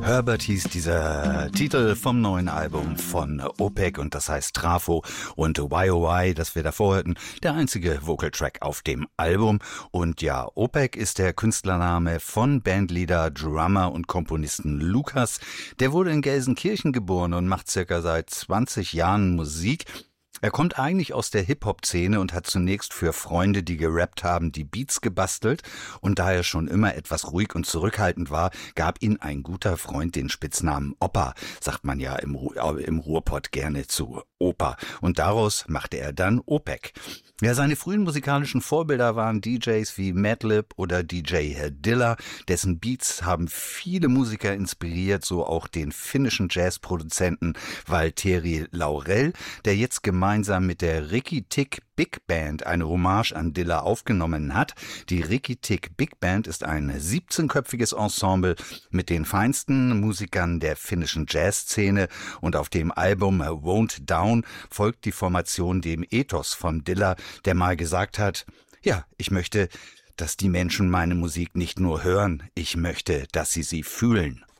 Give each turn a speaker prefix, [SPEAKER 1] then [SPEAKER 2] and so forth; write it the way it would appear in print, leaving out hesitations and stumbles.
[SPEAKER 1] Herbert hieß dieser Titel vom neuen Album von OPEC und das heißt Trafo und YOY, das wir davor hörten, der einzige Vocaltrack auf dem Album. Und ja, OPEC ist der Künstlername von Bandleader, Drummer und Komponisten Lukas. Der wurde in Gelsenkirchen geboren und macht circa seit 20 Jahren Musik. Er kommt eigentlich aus der Hip-Hop-Szene und hat zunächst für Freunde, die gerappt haben, die Beats gebastelt. Und da er schon immer etwas ruhig und zurückhaltend war, gab ihm ein guter Freund den Spitznamen Opa, sagt man ja im Ruhrpott gerne zu Opa. Und daraus machte er dann OPEC. Ja, seine frühen musikalischen Vorbilder waren DJs wie Madlib oder DJ Dilla. Dessen Beats haben viele Musiker inspiriert, so auch den finnischen Jazzproduzenten Valtteri Laurell, der jetzt gemeinsam mit der Ricky Tick Big Band eine Hommage an Dilla aufgenommen hat. Die Ricky Tick Big Band ist ein 17-köpfiges Ensemble mit den feinsten Musikern der finnischen Jazzszene und auf dem Album Won't Down folgt die Formation dem Ethos von Dilla, der mal gesagt hat, ja, ich möchte, dass die Menschen meine Musik nicht nur hören, ich möchte, dass sie fühlen.